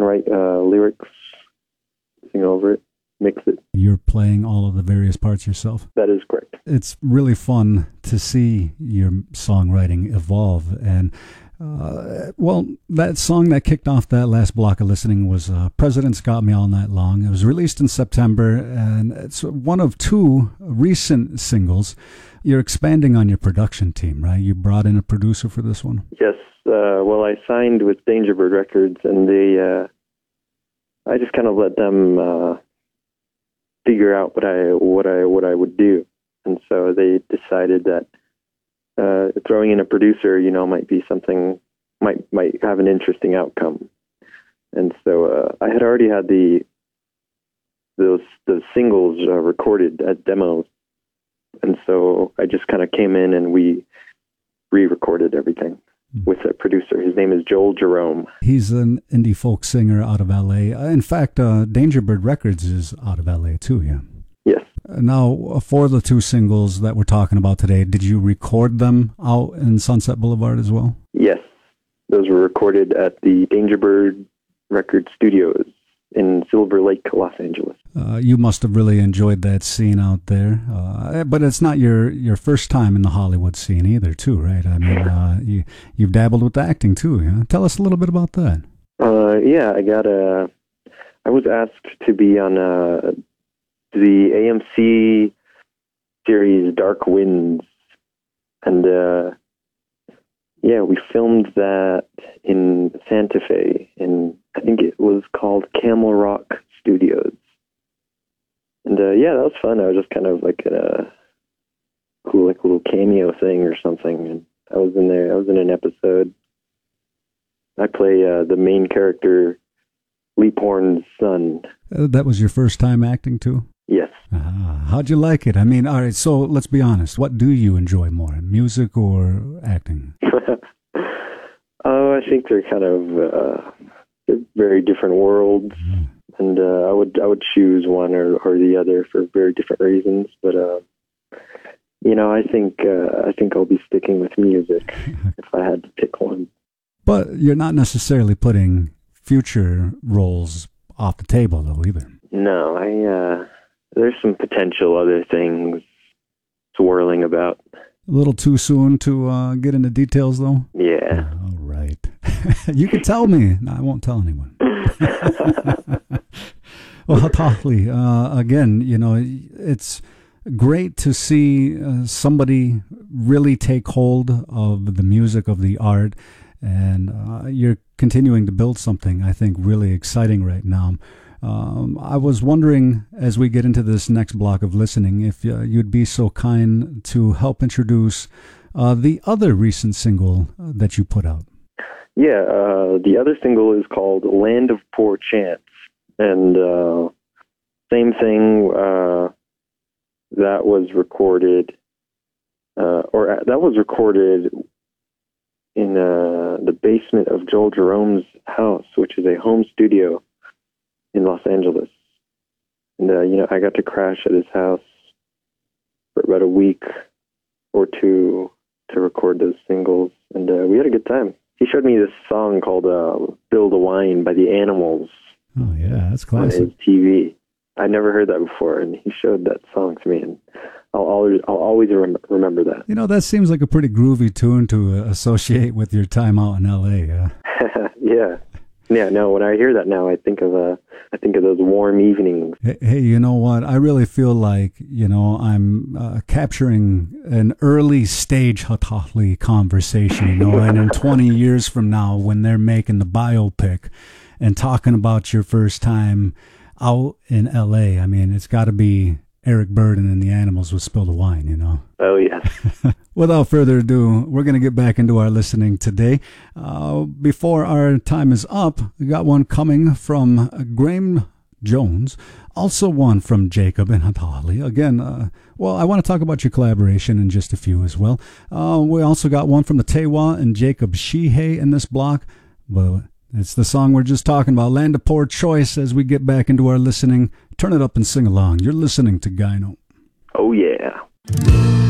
write lyrics, sing over it, mix it. You're playing all of the various parts yourself? That is correct. It's really fun to see your songwriting evolve. And, well, that song that kicked off that last block of listening was President's Got Me All Night Long. It was released in September, and it's one of two recent singles. You're expanding on your production team, right? You brought in a producer for this one? Yes. Well, I signed with Dangerbird Records, and I just kind of let them figure out what I would do, and so they decided that throwing in a producer, might be something might have an interesting outcome. And so I had already had those singles recorded as demos, and so I just kind of came in and we re-recorded everything with a producer. His name is Joel Jerome. He's an indie folk singer out of LA. In fact, Dangerbird Records is out of LA too, yeah? Yes. Now, for the two singles that we're talking about today, did you record them out in Sunset Boulevard as well? Yes. Those were recorded at the Dangerbird Record Studios in Silver Lake, Los Angeles. You must have really enjoyed that scene out there. But it's not your first time in the Hollywood scene either, too, right? I mean, you've dabbled with acting, too. Yeah? Tell us a little bit about that. Yeah, I was asked to be on the AMC series Dark Winds. And, yeah, we filmed that in Santa Fe, and I think it was called Camel Rock Studios. And yeah, that was fun. I was just kind of like in a cool, like little cameo thing or something. And I was in there. I was in an episode. I play the main character, Lee Porn's son. That was your first time acting too? Yes. How'd you like it? I mean, all right, so let's be honest. What do you enjoy more, music or acting? Oh, I think they're kind of they're very different worlds. Mm-hmm. And I would choose one or the other for very different reasons. But I think I'll be sticking with music if I had to pick one. But you're not necessarily putting future roles off the table, though, either. No, there's some potential other things swirling about. A little too soon to get into details, though? Yeah. All right. You can tell me. No, I won't tell anyone. Well, Hatahli, again, it's great to see somebody really take hold of the music, of the art, and you're continuing to build something, I think, really exciting right now. I was wondering, as we get into this next block of listening, if you'd be so kind to help introduce the other recent single that you put out. Yeah, the other single is called Land of Poor Chance. And same thing, that was recorded in the basement of Joel Jerome's house, which is a home studio in Los Angeles. And, I got to crash at his house for about a week or two to record those singles. And we had a good time. He showed me this song called Build a Wine by the Animals. Oh, yeah, that's classic. On his TV. I never heard that before, and he showed that song to me, and I'll always remember that. That seems like a pretty groovy tune to associate with your time out in L.A. Yeah. Yeah, no, when I hear that now, I think of those warm evenings. Hey, you know what? I really feel like, I'm capturing an early stage Hatahli conversation, and in 20 years from now, when they're making the biopic and talking about your first time out in L.A., I mean, it's got to be Eric Burdon and the Animals with Spill the Wine, Oh, yes. Without further ado, we're going to get back into our listening today. Before our time is up, we got one coming from Graham Jones, also one from Jacob and Hatahli. Again, I want to talk about your collaboration in just a few as well. We also got one from the Tewa and Jacob Shihei in this block, but it's the song we're just talking about, Land of Poor Choice, as we get back into our listening. Turn it up and sing along. You're listening to Gyno. Oh, yeah.